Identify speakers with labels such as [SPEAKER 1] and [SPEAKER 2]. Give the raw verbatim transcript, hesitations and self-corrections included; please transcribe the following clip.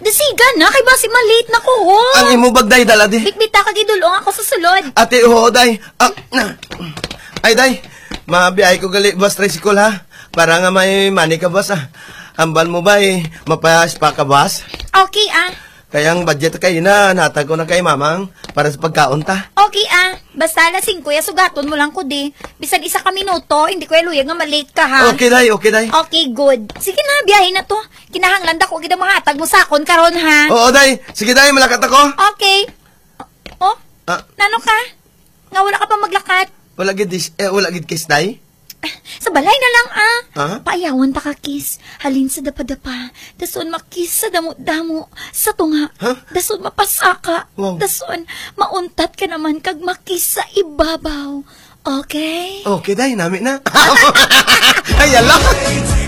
[SPEAKER 1] Dasiga na, kay basi malate na ko, oh.
[SPEAKER 2] Ang imo bagday dala di.
[SPEAKER 1] Bitbita ka gidulong ako sa sulod.
[SPEAKER 2] Ate, oo, day. Ah, ay, day. Mabiyay ko gali, bus tricycle, ha? Para nga may money ka, bus, ah. Hambal mo ba, eh? Mapayas pa ka, bus?
[SPEAKER 1] Okay, ah.
[SPEAKER 2] Kaya ang budget kayo na, natag ko na kay mamang para sa pagkaon ta.
[SPEAKER 1] Okay, ah. Basta lasing ko, ya sugaton mo lang ko, di. Bisan isa ka minuto, hindi ko iluyag nga malate ka, ha?
[SPEAKER 2] Okay, day, okay, day.
[SPEAKER 1] Okay, good. Sige na, biyahe na to. Kinahanglan ako, gida mga atag mo sakon karon ha?
[SPEAKER 2] Oo, day. Sige, day, malakat ako.
[SPEAKER 1] Okay. Oh,
[SPEAKER 2] Ah,
[SPEAKER 1] nano ka? Nga wala ka pa maglakat?
[SPEAKER 2] wala gid, dis- eh, wala gid kiss, day.
[SPEAKER 1] Sa balay na lang, ah.
[SPEAKER 2] Ha?
[SPEAKER 1] Paayawan ta ka, kiss. Halin sa dapa-dapa. Dason makis sa damo-damo. Sa tunga.
[SPEAKER 2] Ha?
[SPEAKER 1] Dason mapasaka.
[SPEAKER 2] Wow.
[SPEAKER 1] Dason mauntat ka naman kag makis sa ibabaw. Okay?
[SPEAKER 2] Okay, day, nami na. Ay, ala.